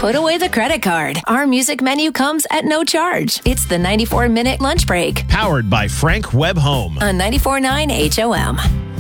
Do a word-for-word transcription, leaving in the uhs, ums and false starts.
Put away the credit card. Our music menu comes at no charge. It's the ninety-four minute lunch break Powered by Frank Webb Home. on ninety-four point nine H O M.